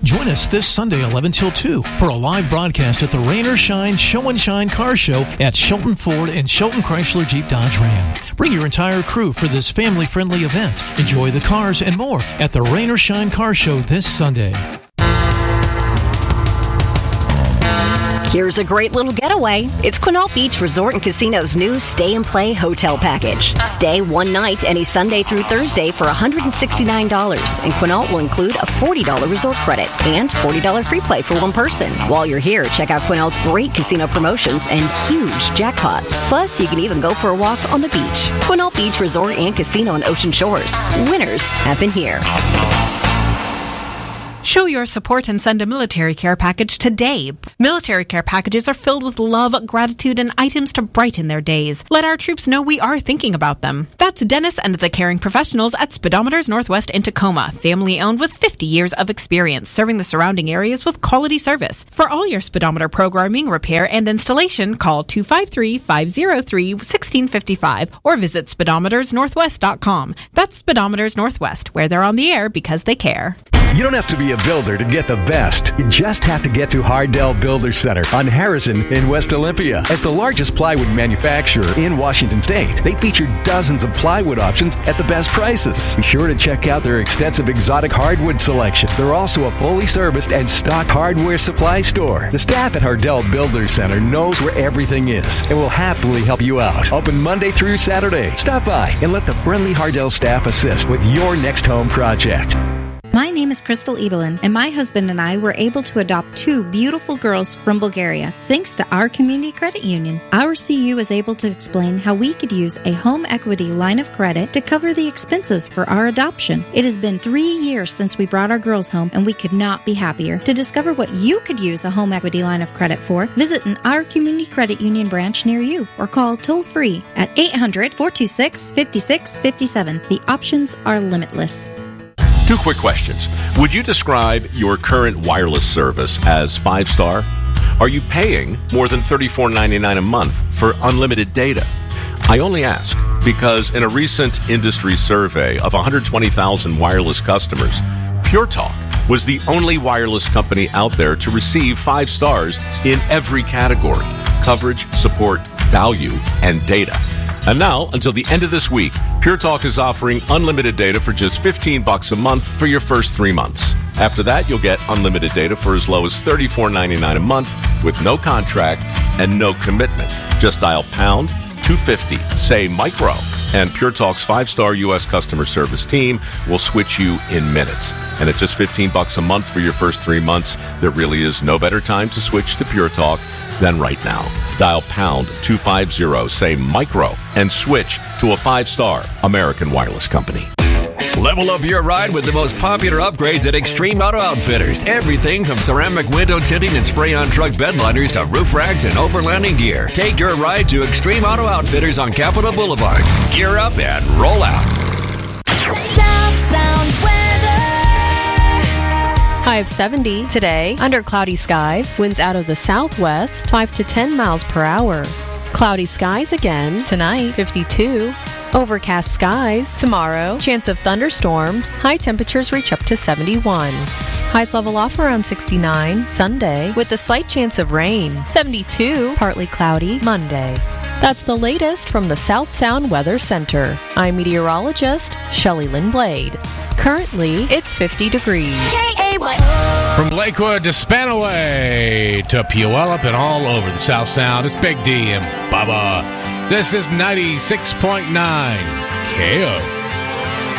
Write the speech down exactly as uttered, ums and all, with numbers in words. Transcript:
Join us this Sunday, eleven till two, for a live broadcast at the Rain or Shine Show and Shine Car Show at Shelton Ford and Shelton Chrysler Jeep Dodge Ram. Bring your entire crew for this family-friendly event. Enjoy the cars and more at the Rain or Shine Car Show this Sunday. Here's a great little getaway. It's Quinault Beach Resort and Casino's new Stay and Play Hotel Package. Stay one night any Sunday through Thursday for one hundred sixty-nine dollars, and Quinault will include a forty dollars resort credit and forty dollars free play for one person. While you're here, check out Quinault's great casino promotions and huge jackpots. Plus, you can even go for a walk on the beach. Quinault Beach Resort and Casino on Ocean Shores. Winners have been here. Show your support and send a military care package today. Military care packages are filled with love, gratitude, and items to brighten their days. Let our troops know we are thinking about them. That's Dennis and the caring professionals at Speedometers Northwest in Tacoma, family-owned with fifty years of experience serving the surrounding areas with quality service. For all your speedometer programming, repair, and installation, call two five three, five zero three, one six five five or visit speedometers northwest dot com. That's Speedometers Northwest, where they're on the air because they care. You don't have to be a builder to get the best. You just have to get to Hardell Builder Center on Harrison in West Olympia. As the largest plywood manufacturer in Washington State, they feature dozens of plywood options at the best prices. Be sure to check out their extensive exotic hardwood selection. They're also a fully serviced and stocked hardware supply store. The staff at Hardell Builder Center knows where everything is and will happily help you out. Open Monday through Saturday. Stop by and let the friendly Hardell staff assist with your next home project. My name is Crystal Edelin, and my husband and I were able to adopt two beautiful girls from Bulgaria, thanks to our community credit union. Our C U is able to explain how we could use a home equity line of credit to cover the expenses for our adoption. It has been three years since we brought our girls home, and we could not be happier. To discover what you could use a home equity line of credit for, visit an Our Community Credit Union branch near you or call toll-free at eight hundred, four two six, five six five seven. The options are limitless. Two quick questions. Would you describe your current wireless service as five-star? Are you paying more than thirty-four ninety-nine a month for unlimited data? I only ask because in a recent industry survey of one hundred twenty thousand wireless customers, Pure Talk was the only wireless company out there to receive five stars in every category: coverage, support, value, and data. And now, until the end of this week, Pure Talk is offering unlimited data for just fifteen bucks a month for your first three months. After that, you'll get unlimited data for as low as thirty-four ninety-nine a month with no contract and no commitment. Just dial pound two fifty, say micro, and Pure Talk's five-star U S customer service team will switch you in minutes. And at just fifteen bucks a month for your first three months, there really is no better time to switch to Pure Talk than right now. Dial pound two fifty, say micro, and switch to a five-star American wireless company. Level up your ride with the most popular upgrades at Extreme Auto Outfitters. Everything from ceramic window tinting and spray-on truck bed liners to roof racks and overlanding gear. Take your ride to Extreme Auto Outfitters on Capitol Boulevard. Gear up and roll out. South Sound weather. High of seventy today, under cloudy skies, winds out of the southwest, five to ten miles per hour. Cloudy skies again tonight, fifty-two. Overcast skies tomorrow, chance of thunderstorms, high temperatures reach up to seventy-one. Highs level off around sixty-nine Sunday with a slight chance of rain, seventy-two, partly cloudy Monday. That's the latest from the South Sound Weather Center. I'm meteorologist Shelley Lynn Blade. Currently, it's fifty degrees. From Lakewood to Spanaway to Puyallup and all over the South Sound, it's Big D and Bubba. This is ninety-six point nine K O.